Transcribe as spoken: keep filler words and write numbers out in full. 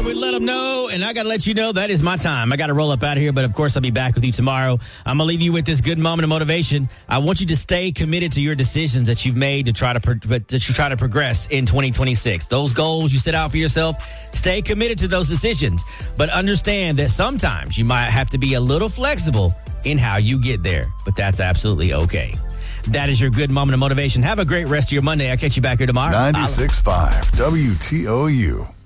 would let them know, and I got to let you know that is my time. I got to roll up out of here, but of course I'll be back with you tomorrow. I'm going to leave you with this good moment of motivation. I want you to stay committed to your decisions that you've made to try to pro- that you try to progress in twenty twenty-six. Those goals you set out for yourself, stay committed to those decisions, but understand that sometimes you might have to be a little flexible in how you get there, but that's absolutely okay. That is your good moment of motivation. Have a great rest of your Monday. I'll catch you back here tomorrow. ninety-six point five W T O U.